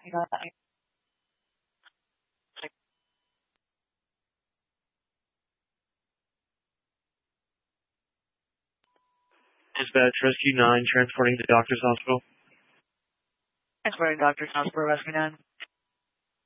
Dispatch, Rescue 9, transporting to Doctor's Hospital. Transporting Doctor's Hospital, Rescue 9.